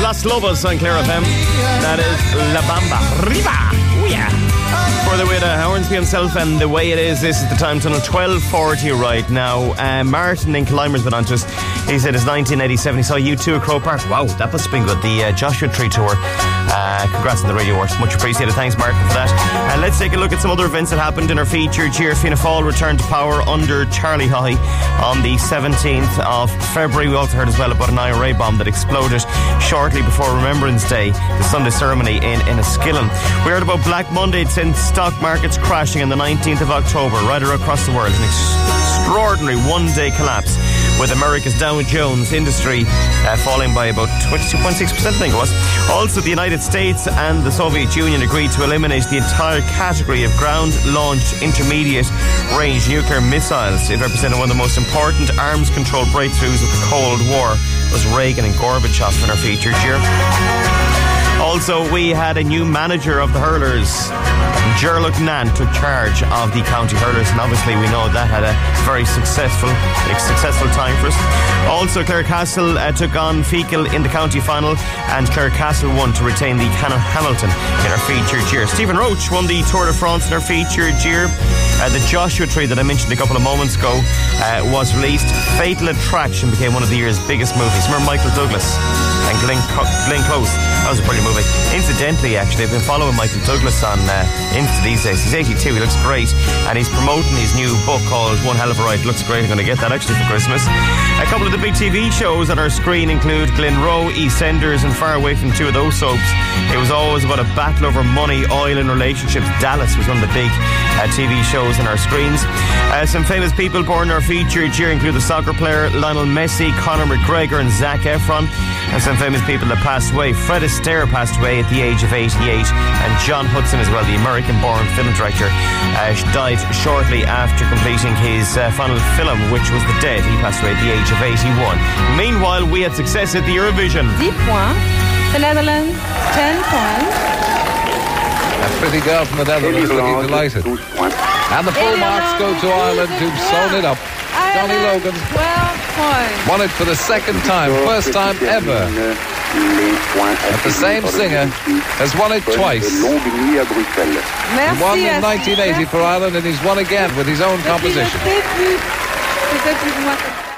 Las Lobos on Clare FM. That is La Bamba. Riva. Oh yeah. For the way to Hornsby himself and the way it is, this is the time tunnel 12:40 right now. Martin in Clymer's been on to us. He said it's 1987. He saw U2 at Croke Park. Wow, that must have been good. The Joshua Tree tour. Congrats on the radio awards. Much appreciated. Thanks, Martin, for that. Let's take a look at some other events that happened in our featured year. Fianna Fáil returned to power under Charlie Haughey on the 17th of February. We also heard as well about an IRA bomb that exploded shortly before Remembrance Day, the Sunday ceremony in Enniskillen. We heard about Black Monday since stock markets crashing on the 19th of October right across the world. An extraordinary one-day collapse with America's Dow Jones industry falling by about 22.6%, I think it was. Also, the United States and the Soviet Union agreed to eliminate the entire category of ground-launched intermediate-range nuclear missiles. It represented one of the most important arms control breakthroughs of the Cold War. It was Reagan and Gorbachev in our featured year. Also, we had a new manager of the hurlers. Gerald Nan took charge of the county hurlers, and obviously we know that had a very successful time for us. Also, Clarecastle took on Feakle in the county final, and Clarecastle won to retain the Canon Hamilton in our featured year. Stephen Roach won the Tour de France in our featured year. The Joshua Tree that I mentioned a couple of moments ago was released. Fatal Attraction became one of the year's biggest movies. Remember Michael Douglas and Glenn Close? That was a pretty movie. Incidentally, actually, I've been following Michael Douglas on Insta these days. He's 82, he looks great, and he's promoting his new book called One Hell of a Ride. Looks great. I'm going to get that actually for Christmas. A couple of the big TV shows on our screen include Glenroe, EastEnders, and far away from two of those soaps, it was always about a battle over money, oil, and relationships. Dallas was one of the big TV shows on our screens. Some famous people born in our featured year include the soccer player Lionel Messi, Conor McGregor, and Zac Efron. And some famous people that passed away. Fred Astaire passed away at the age of 88, and John Hudson as well, the American-born film director, died shortly after completing his final film, which was The Dead. He passed away at the age of 81. Meanwhile, we had success at the Eurovision. 10 points. The Netherlands, 10 points. A pretty girl from the Netherlands looking delighted. And the full marks go to Ireland, who've sewn it up. Johnny Logan 12 points. won it for the second time, first time ever. But the same singer has won it twice. He won in 1980 for Ireland, and he's won again with his own composition.